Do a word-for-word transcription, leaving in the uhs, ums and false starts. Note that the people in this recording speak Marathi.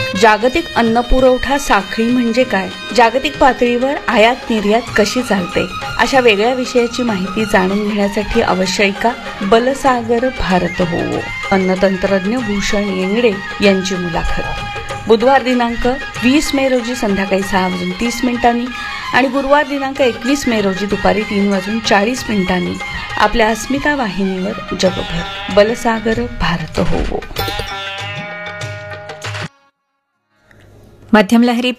जागतिक अन्न पुरवठा साखळी म्हणजे काय, जागतिक पातळीवर आयात निर्यात कशी चालते, अशा वेगळ्या विषयाची माहिती जाणून घेण्यासाठी अवश्य ऐका बलसागर भारत होवो. अन्नतंत्रज्ञ भूषण येंगडे यांची मुलाखत बुधवार दिनांक वीस मे रोजी संध्याकाळी सहा वाजून तीस मिनिटांनी आणि गुरुवार दिनांक एकवीस मे रोजी दुपारी तीन वाजून चाळीस मिनिटांनी आपल्या अस्मिता वाहिनीवर. जगभर बलसागर भारत होवो. मध्यम लहरी